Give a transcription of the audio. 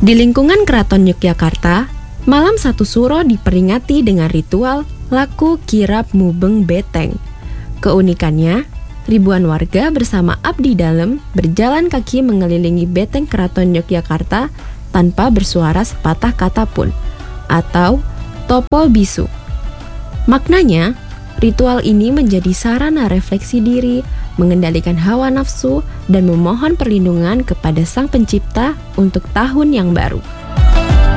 Di lingkungan Keraton Yogyakarta, malam satu suro diperingati dengan ritual laku kirap mubeng beteng. Keunikannya, ribuan warga bersama abdi dalem berjalan kaki mengelilingi beteng Keraton Yogyakarta tanpa bersuara sepatah kata pun, atau topol bisu. Maknanya, ritual ini menjadi sarana refleksi diri, mengendalikan hawa nafsu, dan memohon perlindungan kepada Sang Pencipta untuk tahun yang baru.